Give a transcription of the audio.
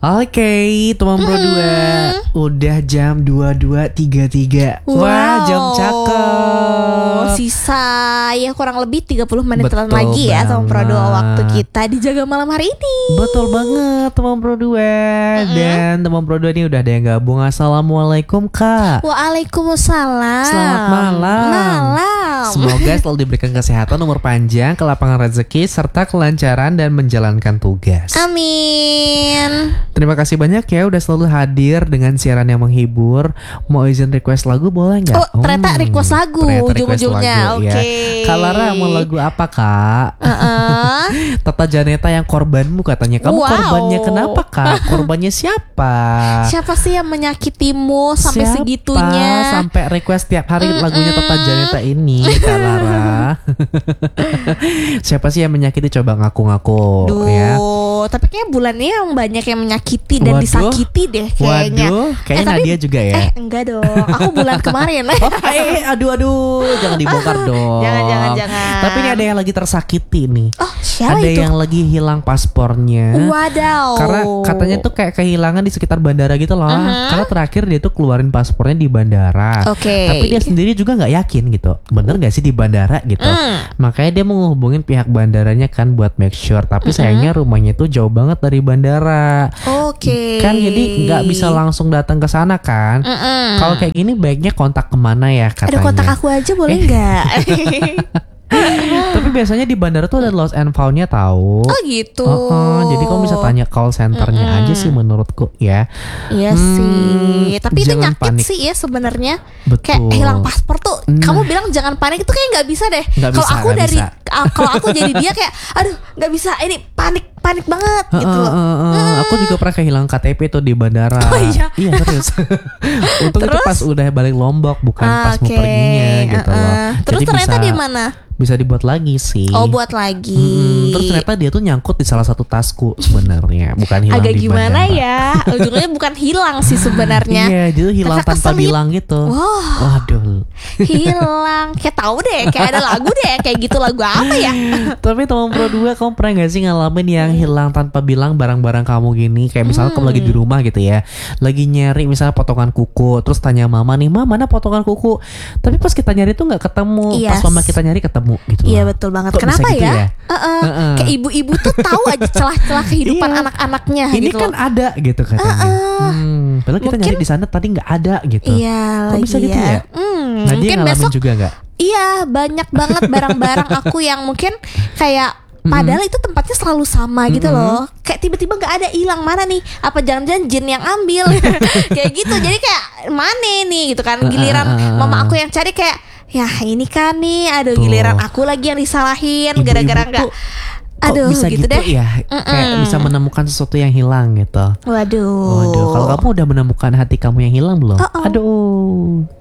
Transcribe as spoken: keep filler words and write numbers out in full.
Oke, teman Pro dua, udah jam dua puluh dua tiga puluh tiga. Wow. Wah, jam cakep. Sisa ya kurang lebih tiga puluh menit Betul lagi ya teman Pro dua banget. waktu kita dijaga malam hari ini. Betul banget teman Pro dua. Mm-mm. Dan teman Pro dua ini udah ada yang gabung. Assalamualaikum Kak. Waalaikumsalam. Selamat malam. Malam. Semoga selalu diberikan kesehatan, umur panjang, kelapangan rezeki, serta kelancaran dan menjalankan tugas. Amin. Terima kasih banyak ya udah selalu hadir dengan siaran yang menghibur. Mau izin request lagu boleh nggak? Oh, ternyata request lagu ternyata request ujung-ujungnya. lagu, ya. Oke. Kak Lara mau lagu apa Kak? Uh-uh. Tata Janeta yang korbanmu katanya. Kamu Wow. korbannya kenapa Kak? Korbannya siapa? Siapa sih yang menyakitimu sampai Siapa segitunya? sampai request tiap hari Mm-mm. lagunya Tata Janeta ini Kak Lara? Siapa sih yang menyakiti? Coba ngaku-ngaku Duh, ya. tapi kayaknya bulan ini yang banyak yang menyakiti dan Waduh. disakiti deh kayaknya. Waduh, kayaknya Eh, tapi- Nadia juga ya. Eh enggak dong, aku bulan kemarin. Oh, eh, aduh aduh, jangan dibongkar dong. Jangan, jangan, jangan. Tapi ini ada yang lagi tersakiti nih. Oh siapa Ada itu? yang lagi hilang paspornya. Wadaw. Karena katanya tuh kayak kehilangan di sekitar bandara gitu loh. Uh-huh. Karena terakhir dia tuh keluarin paspornya di bandara. Oke. Tapi dia sendiri juga nggak yakin gitu. Bener nggak sih di bandara gitu. Mm. Makanya dia mau ngehubungin pihak bandaranya kan buat make sure. Tapi Mm-hmm. sayangnya rumahnya tuh jauh banget dari bandara. Oke. Kan jadi nggak bisa langsung datang ke sana kan. Mm-mm. Kalau kayak gini baiknya kontak kemana ya katanya? Ada kontak aku aja boleh nggak? Tapi biasanya di bandara tuh ada lost and found-nya tahu. Oh gitu. Oh, jadi kamu bisa tanya call centernya Mm-mm. aja sih menurutku ya. Iya Hmm, sih. Tapi itu jangan nyakit panik. sih ya sebenarnya. Betul. Kayak hilang paspor tuh. Nah. Kamu bilang jangan panik itu kayak nggak bisa deh. Nggak Kalau bisa, aku nggak dari bisa. ah, kalau aku jadi dia kayak, aduh nggak bisa. Ini panik panik banget Heeh, gitu loh. heeh, heeh. Aku juga pernah kehilangan K T P tuh di bandara. Oh, iya? Iya serius. Untung itu Terus? pas udah balik Lombok, bukan pas mau Oke, perginya gitu uh-uh. loh. Terus Jadi ternyata bisa, di mana? bisa dibuat lagi sih. Oh buat lagi. Mm-mm. Terus ternyata dia tuh nyangkut di salah satu tasku sebenarnya, bukan hilang agak di gimana bandara. ya? Ujungnya bukan hilang sih sebenarnya. Iya, dia tuh hilang Kakak tanpa keselip. bilang gitu. Wah. Waduh. Hilang. Kayak tahu deh, kayak ada lagu deh kayak gitu, lagu apa ya? Tapi teman Pro dua, kamu pernah gak sih ngalamin yang hilang tanpa bilang barang-barang kamu gini? Kayak misalnya kamu lagi di rumah gitu ya, lagi nyari misalnya potongan kuku, terus tanya mama nih, "Ma, mana potongan kuku?" Tapi pas kita nyari tuh nggak ketemu. Pas Yes. mama kita nyari ketemu gitu. Iya loh. betul banget. Kok Kenapa bisa gitu ya? ya? Uh-uh. Uh-uh. Kayak ibu-ibu tuh tahu aja celah-celah kehidupan Iya. anak-anaknya Ini gitu kan loh. ada gitu katanya. Uh-uh. Hmm, padahal kita Mungkin- nyari di sana tadi nggak ada gitu. Iya Kok lagi bisa gitu ya? Hmm, Nah, dia mungkin ngalamin besok juga nggak? iya banyak banget barang-barang aku yang mungkin kayak padahal itu tempatnya selalu sama gitu Mm-mm. loh. Kayak tiba-tiba nggak ada, hilang mana nih? Apa jangan-jangan jin yang ambil? Kayak gitu. Jadi kayak mana nih gitu kan. Giliran Uh-uh. mama aku yang cari kayak, ya ini kan nih, aduh Tuh. giliran aku lagi yang disalahin Ibu-ibu gara-gara nggak. tuh kok Aduh bisa gitu, gitu, deh. ya? Kayak Mm-mm. bisa menemukan sesuatu yang hilang gitu. Waduh. Waduh, kalau kamu udah menemukan hati kamu yang hilang belum? Uh-uh. Aduh.